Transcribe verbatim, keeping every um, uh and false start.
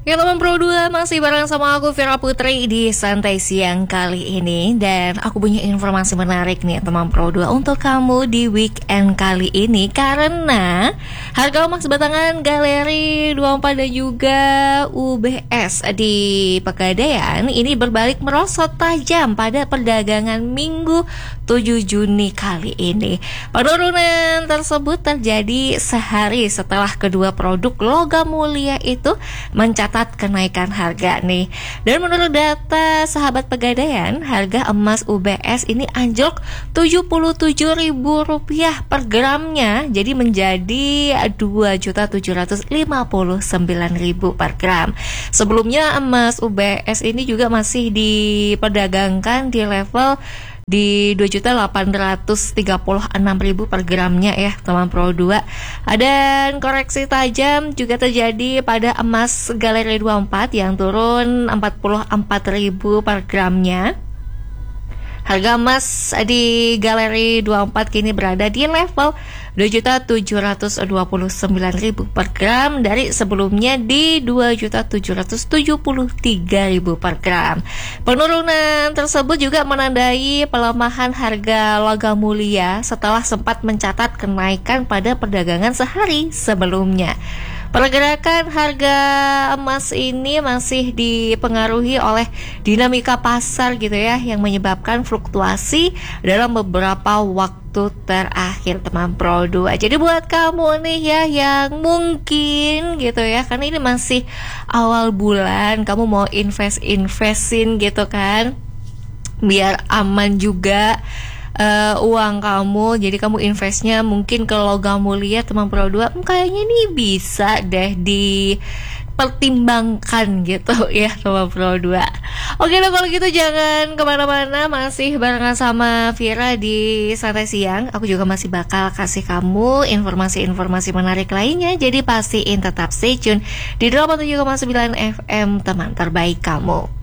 Ya teman Pro dua, masih bareng sama aku Vira Putri di Santai Siang kali ini. Dan aku punya informasi menarik nih teman Pro dua untuk kamu di weekend kali ini. Karena harga emas batangan Galeri dua puluh empat dan juga U B S di Pegadaian ini berbalik merosot tajam pada perdagangan Minggu tujuh Juni kali ini. Penurunan tersebut terjadi sehari setelah kedua produk logam mulia itu mencatat kenaikan harga nih. Dan menurut data sahabat Pegadaian, harga emas U B S ini anjlok tujuh puluh tujuh ribu rupiah per gramnya, jadi menjadi dua juta tujuh ratus lima puluh sembilan ribu per gram. Sebelumnya emas U B S ini juga masih diperdagangkan di level di dua juta delapan ratus tiga puluh enam ribu per gramnya ya teman Pro dua. Dan koreksi tajam juga terjadi pada emas Galeri dua puluh empat yang turun empat puluh empat ribu per gramnya. Harga emas di Galeri dua puluh empat kini berada di level dua juta tujuh ratus dua puluh sembilan ribu per gram dari sebelumnya di dua juta tujuh ratus tujuh puluh tiga ribu per gram. Penurunan tersebut juga menandai pelemahan harga logam mulia setelah sempat mencatat kenaikan pada perdagangan sehari sebelumnya. Pergerakan harga emas ini masih dipengaruhi oleh dinamika pasar gitu ya, yang menyebabkan fluktuasi dalam beberapa waktu terakhir teman Pro dua. Jadi buat kamu nih ya yang mungkin gitu ya, karena ini masih awal bulan, kamu mau invest-investin gitu kan, biar aman juga Uh, uang kamu, jadi kamu investnya mungkin ke logam mulia teman Pro dua, hmm, kayaknya nih bisa deh dipertimbangkan gitu ya teman Pro dua. Oke dong kalau gitu jangan kemana-mana, masih barengan sama Vira di Santai Siang. Aku juga masih bakal kasih kamu informasi-informasi menarik lainnya, jadi pastiin tetap stay tune di delapan puluh tujuh koma sembilan F M teman terbaik kamu.